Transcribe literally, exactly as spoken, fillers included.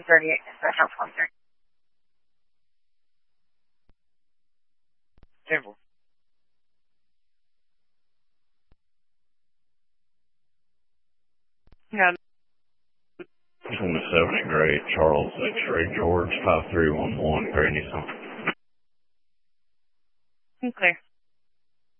two thirty-eight, that house one thirty. Temple. No. twenty-seven at Great Charles X-ray George five three one one Granny Son. Clear.